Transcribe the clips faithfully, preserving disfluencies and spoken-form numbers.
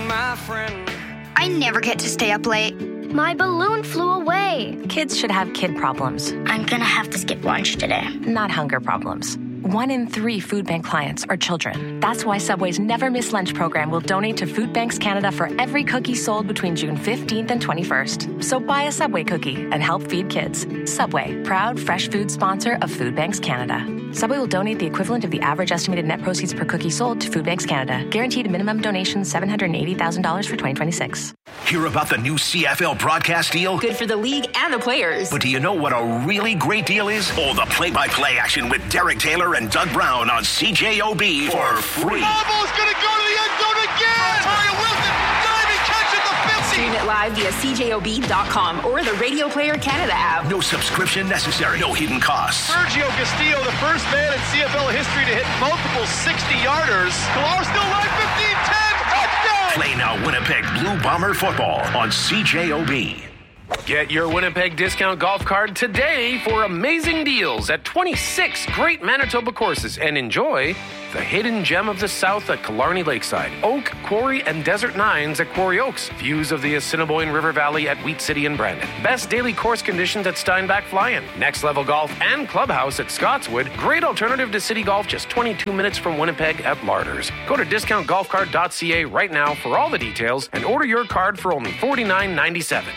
my friend. I never get to stay up late. My balloon flew away. Kids should have kid problems. I'm gonna have to skip lunch today. Not hunger problems. One in three food bank clients are children. That's why Subway's Never Miss Lunch program will donate to Food Banks Canada for every cookie sold between June fifteenth and twenty-first. So buy a Subway cookie and help feed kids. Subway, proud fresh food sponsor of Food Banks Canada. Subway will donate the equivalent of the average estimated net proceeds per cookie sold to Food Banks Canada. Guaranteed minimum donation seven hundred eighty thousand dollars for twenty twenty-six. Hear about the new C F L broadcast deal? Good for the league and the players. But do you know what a really great deal is? Oh, the play-by-play action with Derek Taylor and Doug Brown on C J O B for free. Ball's going to go to the end zone again. Mario Wilson, diving catch at the fifty. Stream it live via C J O B dot com or the Radio Player Canada app. No subscription necessary. No hidden costs. Sergio Castillo, the first man in C F L history to hit multiple sixty-yarders. Galar still live, fifteen ten, touchdown. Play now Winnipeg Blue Bomber football on C J O B. Get your Winnipeg discount golf card today for amazing deals at twenty-six great Manitoba courses and enjoy the hidden gem of the South at Killarney Lakeside, Oak, Quarry, and Desert Nines at Quarry Oaks, views of the Assiniboine River Valley at Wheat City and Brandon, best daily course conditions at Steinbach Fly-In, next level golf and clubhouse at Scotswood, great alternative to city golf just twenty-two minutes from Winnipeg at Larders. Go to discount golf card dot c a right now for all the details and order your card for only forty-nine ninety-seven.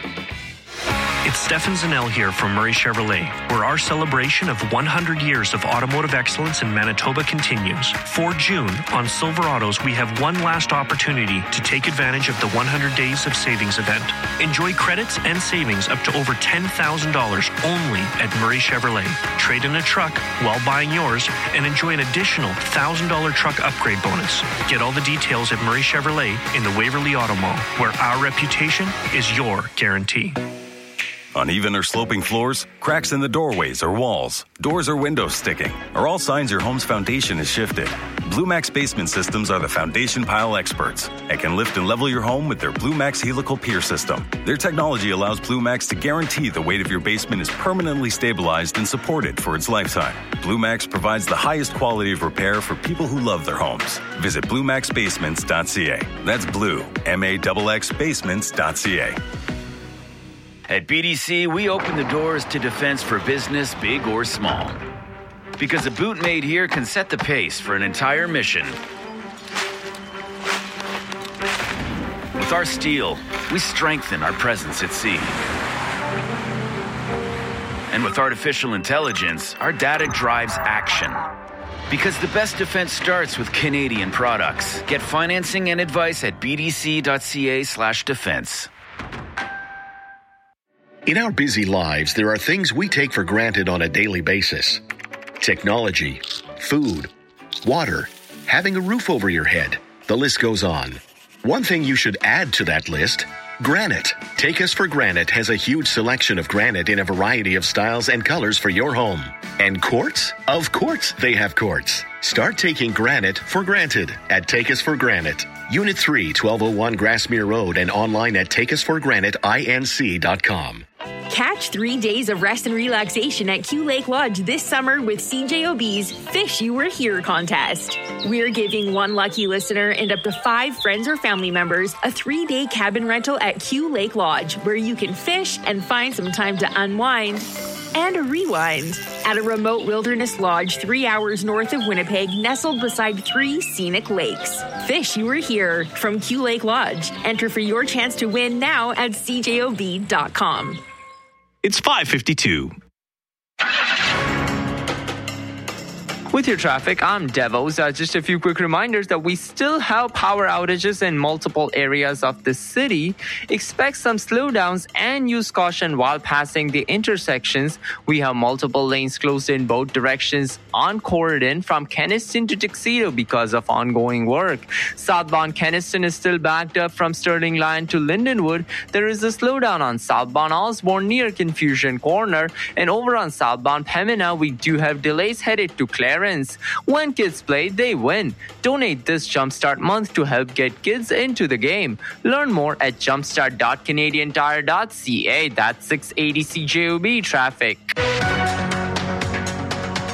It's Stefan Zanel here from Murray Chevrolet, where our celebration of one hundred years of automotive excellence in Manitoba continues. For June, on Silverados, we have one last opportunity to take advantage of the one hundred Days of Savings event. Enjoy credits and savings up to over ten thousand dollars only at Murray Chevrolet. Trade in a truck while buying yours and enjoy an additional one thousand dollars truck upgrade bonus. Get all the details at Murray Chevrolet in the Waverly Auto Mall, where our reputation is your guarantee. Uneven or sloping floors, cracks in the doorways or walls, doors or windows sticking, are all signs your home's foundation is shifted. Blue Max Basement Systems are the foundation pile experts and can lift and level your home with their Blue Max Helical Pier System. Their technology allows Blue Max to guarantee the weight of your basement is permanently stabilized and supported for its lifetime. Blue Max provides the highest quality of repair for people who love their homes. Visit blue max basements dot c a. That's blue, M A X X basements dot c a. At B D C, we open the doors to defense for business, big or small. Because a boot made here can set the pace for an entire mission. With our steel, we strengthen our presence at sea. And with artificial intelligence, our data drives action. Because the best defense starts with Canadian products. Get financing and advice at b d c dot c a slash defense. In our busy lives, there are things we take for granted on a daily basis. Technology, food, water, having a roof over your head. The list goes on. One thing you should add to that list, granite. Take Us for Granite has a huge selection of granite in a variety of styles and colors for your home. And quartz? Of course they have quartz. Start taking granite for granted at Take Us for Granite. Unit three, twelve oh one Grassmere Road, and online at take us for granite inc dot com. Catch three days of rest and relaxation at Q Lake Lodge this summer with C J O B's Fish You Were Here contest. We're giving one lucky listener and up to five friends or family members a three-day cabin rental at Q Lake Lodge, where you can fish and find some time to unwind and rewind at a remote wilderness lodge three hours north of Winnipeg, nestled beside three scenic lakes. Fish You Were Here from Q Lake Lodge. Enter for your chance to win now at c j o b dot com. It's five fifty-two. With your traffic, I'm Devos. Uh, just a few quick reminders that we still have power outages in multiple areas of the city. Expect some slowdowns and use caution while passing the intersections. We have multiple lanes closed in both directions on Corridon from Kenniston to Tuxedo because of ongoing work. Southbound Kenniston is still backed up from Sterling Line to Lindenwood. There is a slowdown on southbound Osborne near Confusion Corner. And over on southbound Pembina, we do have delays headed to Clarence. When kids play, they win. Donate this Jumpstart month to help get kids into the game. Learn more at jumpstart dot canadian tire dot c a. That's six eighty C J O B traffic.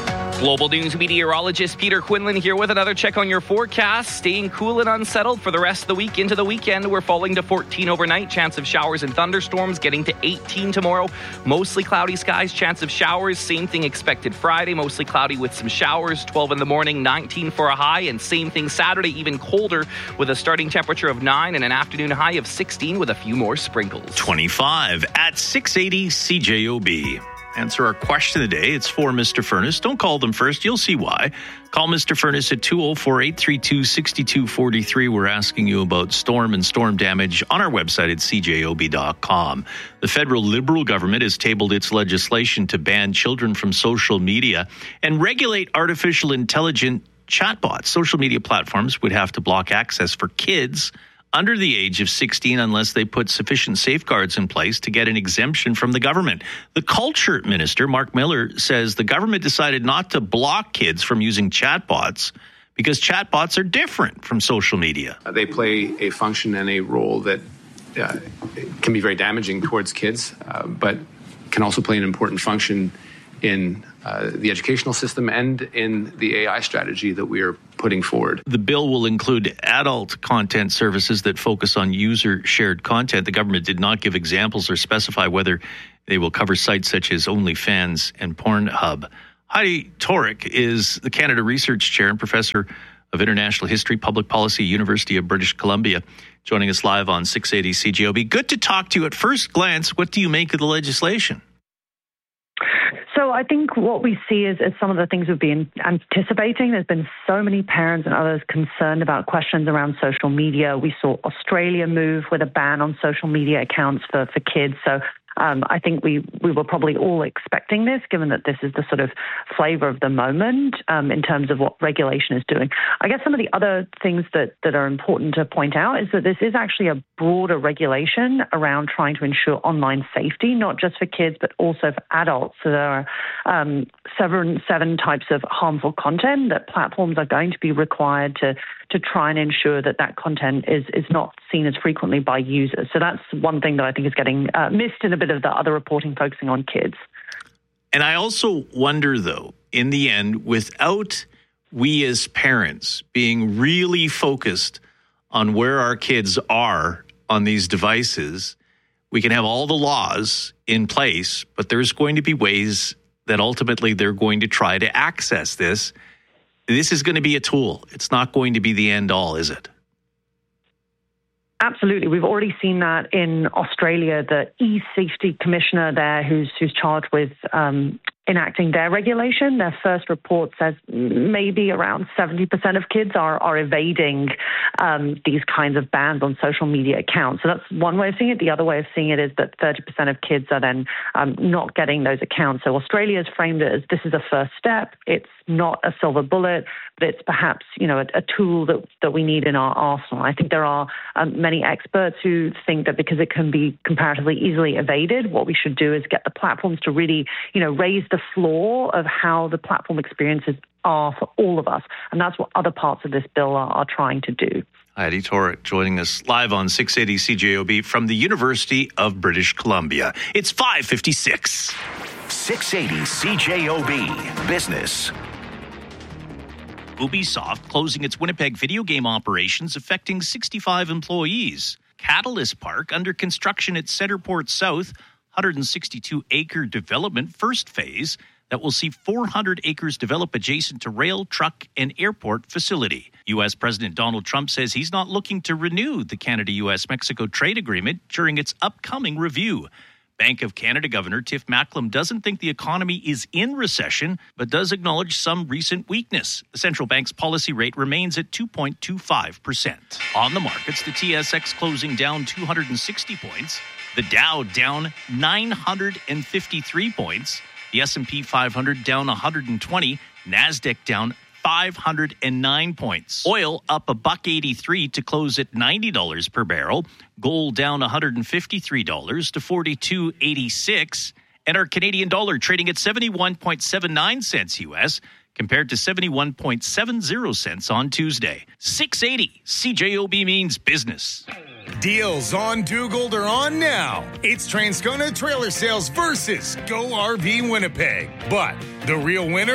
Global News meteorologist Peter Quinlan here with another check on your forecast. Staying cool and unsettled for the rest of the week into the weekend. We're falling to fourteen overnight. Chance of showers and thunderstorms getting to eighteen tomorrow. Mostly cloudy skies, chance of showers. Same thing expected Friday. Mostly cloudy with some showers. twelve in the morning, nineteen for a high. And same thing Saturday, even colder with a starting temperature of nine and an afternoon high of sixteen with a few more sprinkles. twenty-five at six eighty C J O B. Answer our question today. It's for Mister Furnace. Don't call them first. You'll see why. Call Mister Furnace at two oh four, eight three two, six two four three. We're asking you about storm and storm damage on our website at c j o b dot com. The federal Liberal government has tabled its legislation to ban children from social media and regulate artificial intelligent chatbots. Social media platforms would have to block access for kids under the age of sixteen unless they put sufficient safeguards in place to get an exemption from the government. The culture minister, Mark Miller, says the government decided not to block kids from using chatbots because chatbots are different from social media. Uh, they play a function and a role that uh, can be very damaging towards kids, uh, but can also play an important function in uh, the educational system and in the A I strategy that we are putting forward. The bill will include adult content services that focus on user-shared content. The government did not give examples or specify whether they will cover sites such as OnlyFans and Pornhub. Heidi Torek is the Canada Research Chair and Professor of International History, Public Policy, University of British Columbia, joining us live on six eighty C J O B. Good to talk to you. At first glance, what do you make of the legislation? So I think what we see is, is some of the things we've been anticipating. There's been so many parents and others concerned about questions around social media. We saw Australia move with a ban on social media accounts for, for kids. So Um, I think we, we were probably all expecting this, given that this is the sort of flavor of the moment um, in terms of what regulation is doing. I guess some of the other things that, that are important to point out is that this is actually a broader regulation around trying to ensure online safety, not just for kids, but also for adults. So there are um, seven, seven types of harmful content that platforms are going to be required to to try and ensure that that content is, is not seen as frequently by users. So that's one thing that I think is getting uh, missed in a bit of the other reporting focusing on kids. And I also wonder, though, in the end, without we as parents being really focused on where our kids are on these devices, we can have all the laws in place, but there's going to be ways that ultimately they're going to try to access this. This is going to be a tool. It's not going to be the end all, is it? Absolutely. We've already seen that in Australia. The e-safety commissioner there who's who's charged with um, enacting their regulation, their first report says maybe around seventy percent of kids are, are evading um, these kinds of bans on social media accounts. So that's one way of seeing it. The other way of seeing it is that thirty percent of kids are then um, not getting those accounts. So Australia has framed it as this is a first step. It's not a silver bullet, but it's perhaps, you know, a, a tool that, that we need in our arsenal. I think there are um, many experts who think that because it can be comparatively easily evaded, what we should do is get the platforms to really, you know, raise the floor of how the platform experiences are for all of us. And that's what other parts of this bill are, are trying to do. Heidi Torek joining us live on six eighty C J O B from the University of British Columbia. It's five fifty-six. six eighty C J O B Business. Ubisoft closing its Winnipeg video game operations, affecting sixty-five employees. Catalyst Park under construction at Centerport South, one hundred sixty-two acre development first phase that will see four hundred acres develop adjacent to rail, truck, and airport facility. U S President Donald Trump says he's not looking to renew the Canada-U S Mexico trade agreement during its upcoming review. Bank of Canada Governor Tiff Macklem doesn't think the economy is in recession, but does acknowledge some recent weakness. The central bank's policy rate remains at two point two five percent. On the markets, the T S X closing down two hundred sixty points, the Dow down nine hundred fifty-three points, the S and P five hundred down one hundred twenty, NASDAQ down five hundred nine points. Oil up a buck eighty-three to close at ninety dollars per barrel. Gold down one hundred fifty-three dollars to forty-two eighty-six. And our Canadian dollar trading at seventy-one point seven nine cents U S compared to seventy-one point seven zero cents on Tuesday. six eighty C J O B means business. Deals on Dugald are on now. It's Transcona Trailer Sales versus Go R V Winnipeg. But the real winner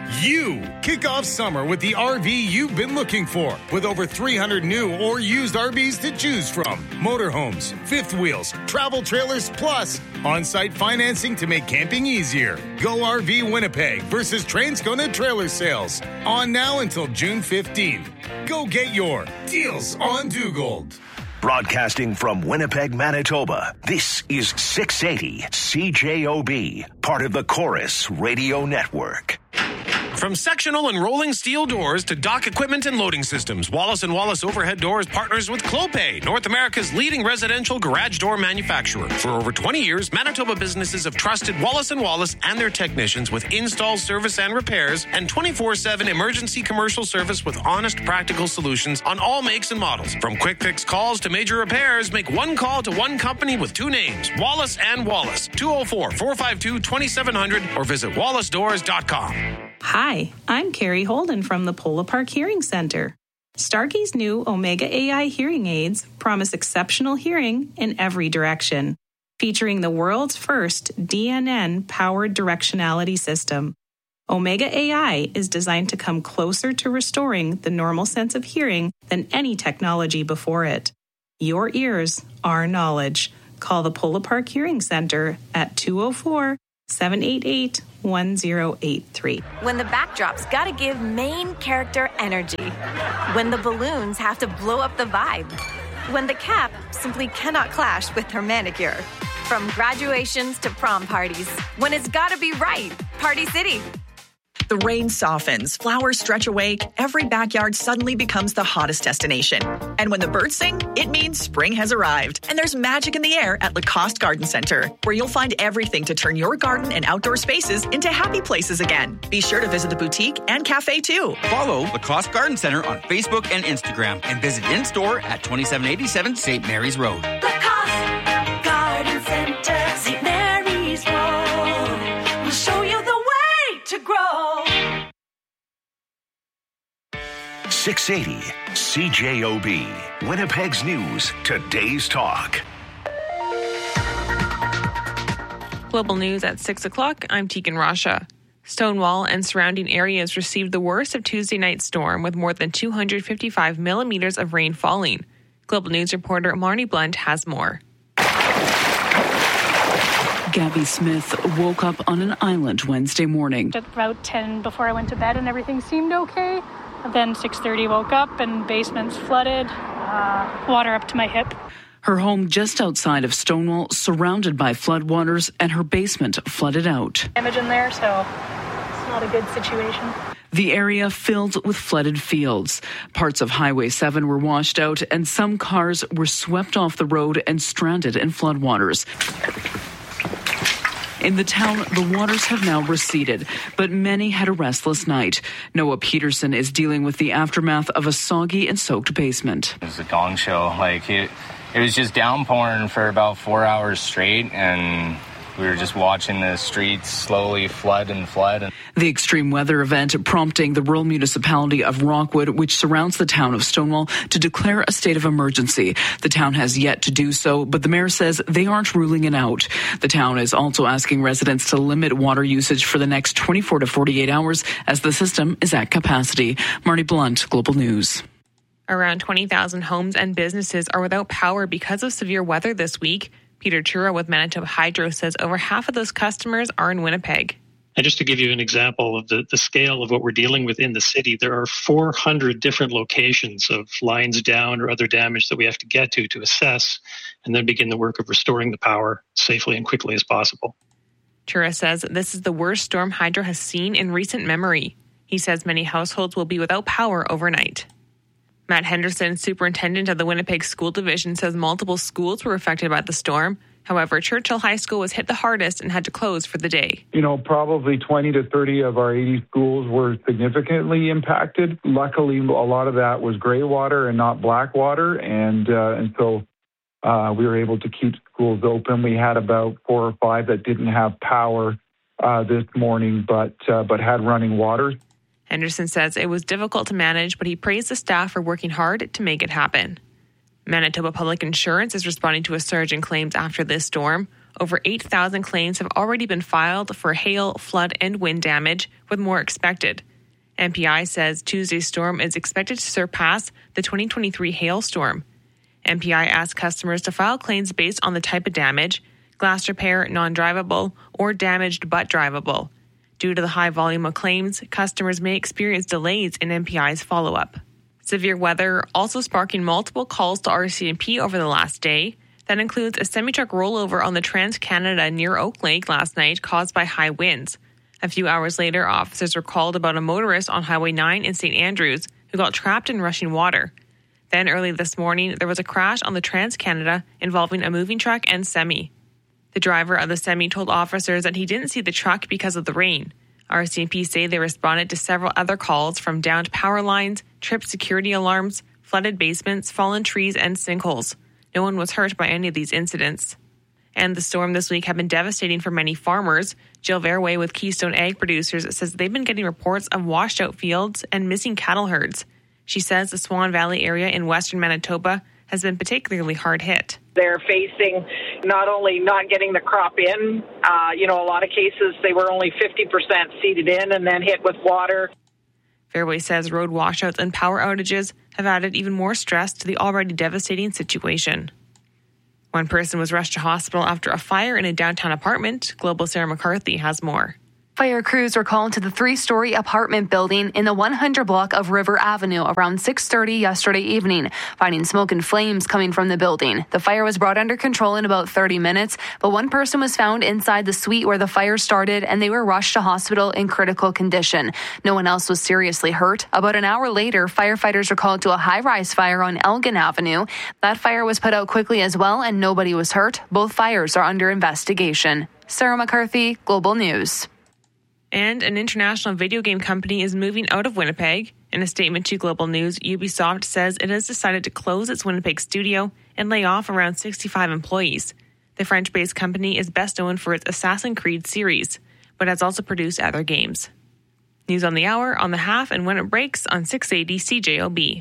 You kick off summer with the R V you've been looking for, with over three hundred new or used R Vs to choose from. Motorhomes, fifth wheels, travel trailers, plus on-site financing to make camping easier. Go R V Winnipeg versus Transcona Trailer Sales. On now until June fifteenth. Go get your deals on Duggold. Broadcasting from Winnipeg, Manitoba, this is six eighty C J O B, part of the Chorus Radio Network. From sectional and rolling steel doors to dock equipment and loading systems, Wallace and Wallace Overhead Doors partners with Clopay, North America's leading residential garage door manufacturer. For over twenty years, Manitoba businesses have trusted Wallace and Wallace and their technicians with install, service, and repairs, and twenty-four seven emergency commercial service with honest, practical solutions on all makes and models. From quick fix calls to major repairs, make one call to one company with two names, Wallace and Wallace. two oh four, four five two, two seven zero zero or visit wallace doors dot com. Hi, I'm Carrie Holden from the Polo Park Hearing Center. Starkey's new Omega A I hearing aids promise exceptional hearing in every direction, featuring the world's first D N N-powered directionality system. Omega A I is designed to come closer to restoring the normal sense of hearing than any technology before it. Your ears, our knowledge. Call the Polo Park Hearing Center at two oh four, seven eight eight, one oh eight three. When the backdrop's gotta give main character energy. When the balloons have to blow up the vibe. When the cap simply cannot clash with her manicure. From graduations to prom parties. When it's gotta be right. Party City. The rain softens, flowers stretch awake, every backyard suddenly becomes the hottest destination. And when the birds sing, it means spring has arrived. And there's magic in the air at Lacoste Garden Center, where you'll find everything to turn your garden and outdoor spaces into happy places again. Be sure to visit the boutique and cafe too. Follow Lacoste Garden Center on Facebook and Instagram and visit in-store at twenty-seven eighty-seven Saint Mary's Road. Lacoste Garden Center, Saint Mary's Road. We'll show you the way to grow. six eighty C J O B, Winnipeg's News, today's talk. Global News at six o'clock, I'm Tegan Rasha. Stonewall and surrounding areas received the worst of Tuesday night's storm with more than two hundred fifty-five millimeters of rain falling. Global News reporter Marnie Blunt has more. Gabby Smith woke up on an island Wednesday morning. At about ten before I went to bed and everything seemed okay. Then six thirty woke up and basement's flooded, uh, water up to my hip. Her home just outside of Stonewall, surrounded by floodwaters, and her basement flooded out. Damage in there, so it's not a good situation. The area filled with flooded fields. Parts of Highway seven were washed out, and some cars were swept off the road and stranded in floodwaters. In the town, the waters have now receded, but many had a restless night. Noah Peterson is dealing with the aftermath of a soggy and soaked basement. It was a gong show. Like, it, it was just downpouring for about four hours straight, and we were just watching the streets slowly flood and flood. The extreme weather event prompting the rural municipality of Rockwood, which surrounds the town of Stonewall, to declare a state of emergency. The town has yet to do so, but the mayor says they aren't ruling it out. The town is also asking residents to limit water usage for the next twenty-four to forty-eight hours as the system is at capacity. Marnie Blunt, Global News. Around twenty thousand homes and businesses are without power because of severe weather this week. Peter Chura with Manitoba Hydro says over half of those customers are in Winnipeg. And just to give you an example of the, the scale of what we're dealing with in the city, there are four hundred different locations of lines down or other damage that we have to get to to assess and then begin the work of restoring the power safely and quickly as possible. Chura says this is the worst storm Hydro has seen in recent memory. He says many households will be without power overnight. Matt Henderson, superintendent of the Winnipeg School Division, says multiple schools were affected by the storm. However, Churchill High School was hit the hardest and had to close for the day. You know, probably twenty to thirty of our eighty schools were significantly impacted. Luckily, a lot of that was gray water and not black water, and uh, and so uh, we were able to keep schools open. We had about four or five that didn't have power uh, this morning, but uh, but had running water. Henderson says it was difficult to manage, but he praised the staff for working hard to make it happen. Manitoba Public Insurance is responding to a surge in claims after this storm. Over eight thousand claims have already been filed for hail, flood, and wind damage, with more expected. M P I says Tuesday's storm is expected to surpass the twenty twenty-three hailstorm. M P I asked customers to file claims based on the type of damage, glass repair, non-drivable, or damaged but drivable. Due to the high volume of claims, customers may experience delays in M P I's follow-up. Severe weather also sparking multiple calls to R C M P over the last day. That includes a semi-truck rollover on the Trans-Canada near Oak Lake last night caused by high winds. A few hours later, officers were called about a motorist on Highway nine in Saint Andrews who got trapped in rushing water. Then early this morning, there was a crash on the Trans-Canada involving a moving truck and semi. The driver of the semi told officers that he didn't see the truck because of the rain. R C M P say they responded to several other calls from downed power lines, tripped security alarms, flooded basements, fallen trees, and sinkholes. No one was hurt by any of these incidents. And the storm this week have been devastating for many farmers. Jill Verway with Keystone Ag Producers says they've been getting reports of washed out fields and missing cattle herds. She says the Swan Valley area in western Manitoba has been particularly hard hit. They're facing not only not getting the crop in, uh, you know, a lot of cases they were only fifty percent seeded in and then hit with water. Fairway says road washouts and power outages have added even more stress to the already devastating situation. One person was rushed to hospital after a fire in a downtown apartment. Global Sarah McCarthy has more. Fire crews were called to the three-story apartment building in the one hundred block of River Avenue around six thirty yesterday evening, finding smoke and flames coming from the building. The fire was brought under control in about thirty minutes, but one person was found inside the suite where the fire started, and they were rushed to hospital in critical condition. No one else was seriously hurt. About an hour later, firefighters were called to a high-rise fire on Elgin Avenue. That fire was put out quickly as well, and nobody was hurt. Both fires are under investigation. Sarah McCarthy, Global News. And an international video game company is moving out of Winnipeg. In a statement to Global News, Ubisoft says it has decided to close its Winnipeg studio and lay off around sixty-five employees. The French-based company is best known for its Assassin's Creed series, but has also produced other games. News on the hour, on the half, and when it breaks on six eighty C J O B.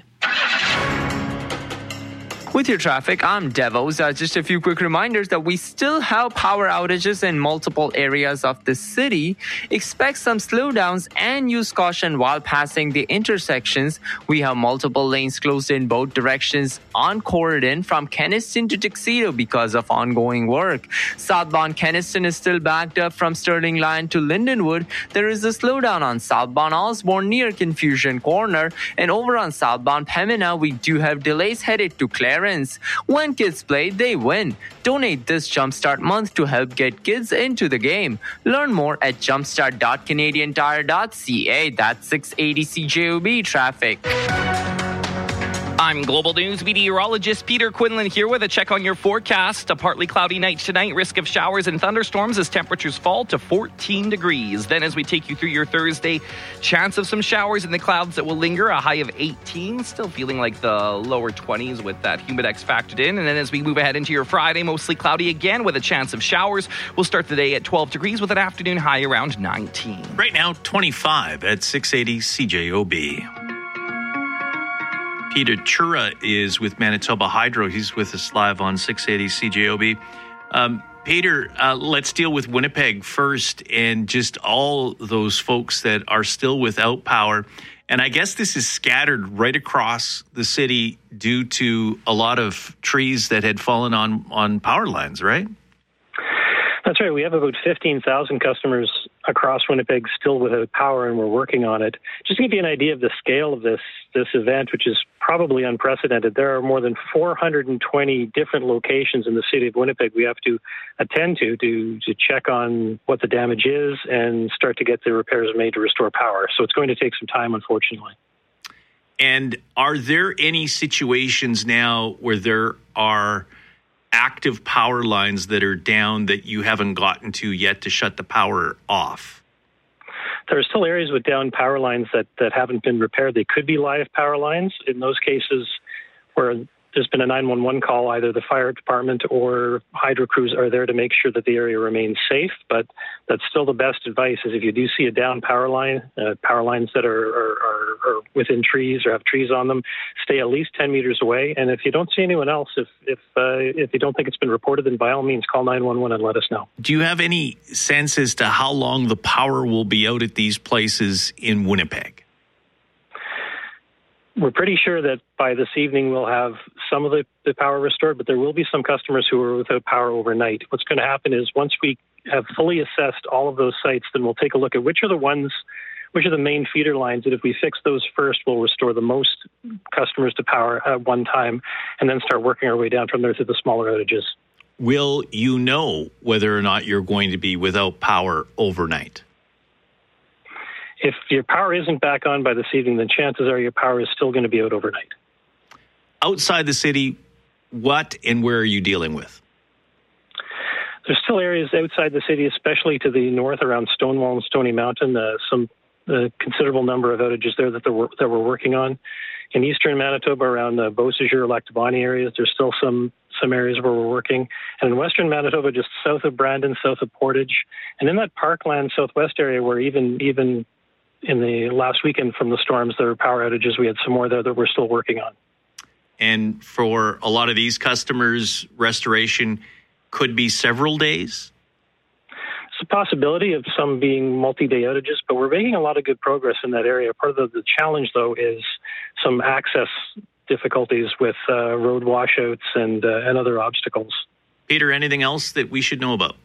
With your traffic, I'm Devos. Uh, just a few quick reminders that we still have power outages in multiple areas of the city. Expect some slowdowns and use caution while passing the intersections. We have multiple lanes closed in both directions on Corridon from Kenaston to Tuxedo because of ongoing work. Southbound Kenaston is still backed up from Sterling Line to Lindenwood. There is a slowdown on southbound Osborne near Confusion Corner. And over on southbound Pembina, we do have delays headed to Clarence. When kids play, they win. Donate this Jumpstart month to help get kids into the game. Learn more at jumpstart dot canadian tire dot c a. That's six eighty C J O B traffic. I'm Global News meteorologist Peter Quinlan here with a check on your forecast. A partly cloudy night tonight, risk of showers and thunderstorms as temperatures fall to fourteen degrees. Then as we take you through your Thursday, chance of some showers in the clouds that will linger, a high of eighteen, still feeling like the lower twenties with that humidex factored in. And then as we move ahead into your Friday, mostly cloudy again with a chance of showers. We'll start the day at twelve degrees with an afternoon high around nineteen. Right now, twenty-five at six eighty C J O B. Peter Chura is with Manitoba Hydro. He's with us live on six eighty C J O B. Um, Peter, uh, let's deal with Winnipeg first and just all those folks that are still without power. And I guess this is scattered right across the city due to a lot of trees that had fallen on, on power lines, right? That's right. We have about fifteen thousand customers across Winnipeg still without power, and we're working on it. Just to give you an idea of the scale of this this event, which is probably unprecedented, there are more than four hundred twenty different locations in the city of Winnipeg we have to attend to, to to check on what the damage is and start to get the repairs made to restore power. So it's going to take some time, unfortunately. And are there any situations now where there are active power lines that are down that you haven't gotten to yet to shut the power off? There are still areas with down power lines that, that haven't been repaired. They could be live power lines. In those cases where there's been a nine one one call. Either the fire department or hydro crews are there to make sure that the area remains safe. But that's still the best advice is if you do see a down power line, uh, power lines that are, are, are, are within trees or have trees on them, stay at least ten meters away. And if you don't see anyone else, if if uh, if you don't think it's been reported, then by all means call nine one one and let us know. Do you have any sense as to how long the power will be out at these places in Winnipeg? We're pretty sure that by this evening we'll have some of the, the power restored, but there will be some customers who are without power overnight. What's going to happen is once we have fully assessed all of those sites, then we'll take a look at which are the ones, which are the main feeder lines, and if we fix those first, we'll restore the most customers to power at one time, and then start working our way down from there to the smaller outages. Will you know whether or not you're going to be without power overnight? If your power isn't back on by this evening, then chances are your power is still going to be out overnight. Outside the city, what and where are you dealing with? There's still areas outside the city, especially to the north around Stonewall and Stony Mountain, uh, some uh, considerable number of outages there that, were, that we're working on. In eastern Manitoba, around the Beausejour, Lac du Bonnet areas, there's still some some areas where we're working. And in western Manitoba, just south of Brandon, south of Portage, and in that Parkland southwest area where even even in the last weekend from the storms, there were power outages. We had some more there that we're still working on. And for a lot of these customers, restoration could be several days? It's a possibility of some being multi-day outages, but we're making a lot of good progress in that area. Part of the, the challenge, though, is some access difficulties with uh, road washouts and, uh, and other obstacles. Peter, anything else that we should know about?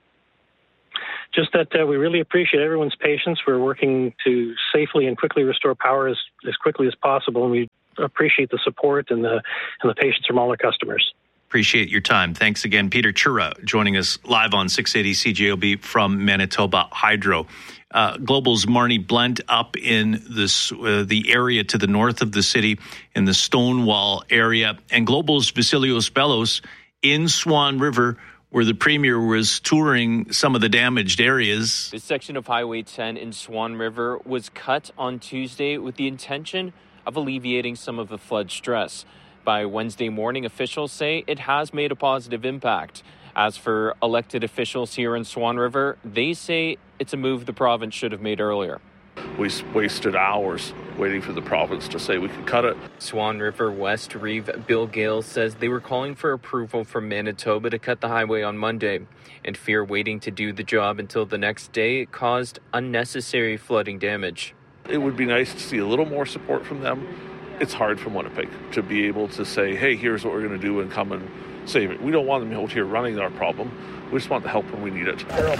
Just that uh, we really appreciate everyone's patience. We're working to safely and quickly restore power as, as quickly as possible, and we appreciate the support and the and the patience from all our customers. Appreciate your time. Thanks again. Peter Chura joining us live on six eighty C J O B from Manitoba Hydro. Uh, Global's Marnie Blunt up in this uh, the area to the north of the city in the Stonewall area, and Global's Vasilios Bellos in Swan River, where the Premier was touring some of the damaged areas. This section of Highway ten in Swan River was cut on Tuesday with the intention of alleviating some of the flood stress. By Wednesday morning, officials say it has made a positive impact. As for elected officials here in Swan River, they say it's a move the province should have made earlier. We wasted hours waiting for the province to say we could cut it. Swan River West Reeve Bill Gale says they were calling for approval from Manitoba to cut the highway on Monday, and fear waiting to do the job until the next day caused unnecessary flooding damage. It would be nice to see a little more support from them. It's hard from Winnipeg to be able to say, hey, here's what we're going to do and come and save it. We don't want them out here running our problem. We just want the help when we need it. They're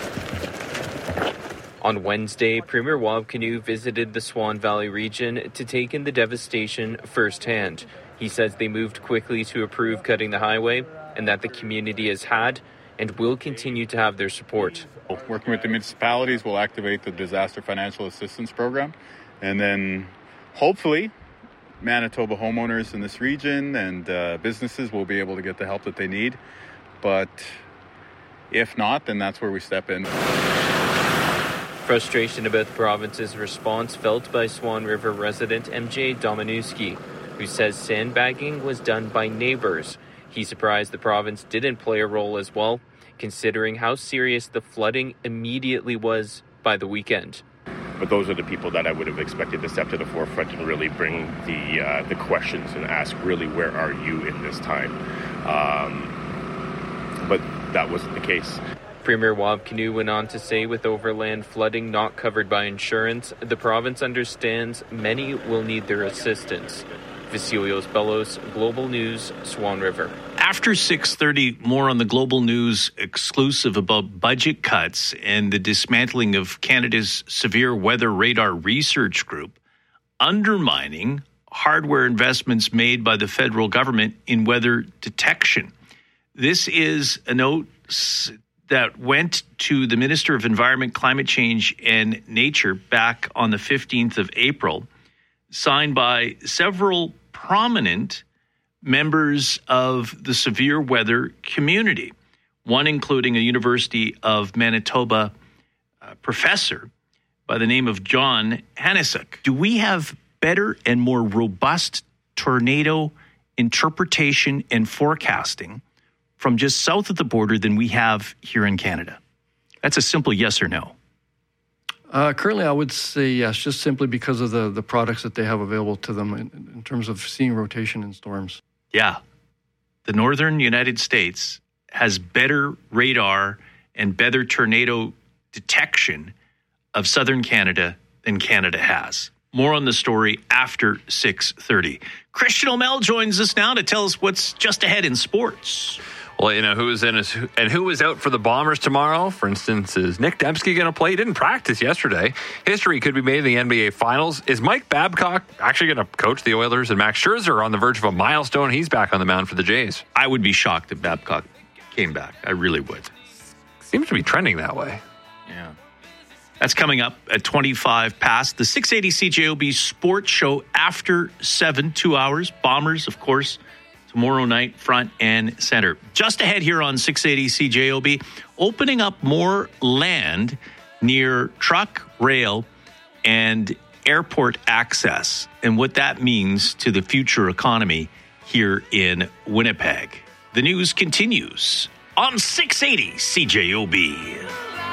okay. On Wednesday, Premier Wab Kinew visited the Swan Valley region to take in the devastation firsthand. He says they moved quickly to approve cutting the highway and that the community has had and will continue to have their support. Working with the municipalities, we'll activate the Disaster Financial Assistance Program, and then hopefully Manitoba homeowners in this region and uh, businesses will be able to get the help that they need. But if not, then that's where we step in. Frustration about the province's response felt by Swan River resident M J Domanowski, who says sandbagging was done by neighbors. He's surprised the province didn't play a role as well, considering how serious the flooding immediately was by the weekend. But those are the people that I would have expected to step to the forefront and really bring the uh, the questions and ask, really, where are you in this time? Um, but that wasn't the case. Premier Wab Kinew went on to say with overland flooding not covered by insurance, the province understands many will need their assistance. Vasilios Bellos, Global News, Swan River. After six thirty, more on the Global News exclusive about budget cuts and the dismantling of Canada's Severe Weather Radar Research Group, undermining hardware investments made by the federal government in weather detection. This is a note that went to the Minister of Environment, Climate Change and Nature back on the fifteenth of April, signed by several prominent members of the severe weather community, one including a University of Manitoba uh, professor by the name of John Hanisuk. Do we have better and more robust tornado interpretation and forecasting from just south of the border than we have here in Canada? That's a simple yes or no. Uh, currently, I would say yes, just simply because of the, the products that they have available to them in, in terms of seeing rotation in storms. Yeah. The northern United States has better radar and better tornado detection of southern Canada than Canada has. More on the story after six thirty. Christian O'Mell joins us now to tell us what's just ahead in sports. Well, you know, who is in his, and who is out for the Bombers tomorrow? For instance, is Nick Dembski going to play? He didn't practice yesterday. History could be made in the N B A Finals. Is Mike Babcock actually going to coach the Oilers? And Max Scherzer on the verge of a milestone. He's back on the mound for the Jays. I would be shocked if Babcock came back. I really would. Seems to be trending that way. Yeah. That's coming up at twenty-five past. The six eighty C J O B Sports Show after seven, two hours. Bombers, of course, tomorrow night, front and center. Just ahead here on six eighty C J O B, opening up more land near truck, rail, and airport access, and what that means to the future economy here in Winnipeg. The news continues on six eighty C J O B.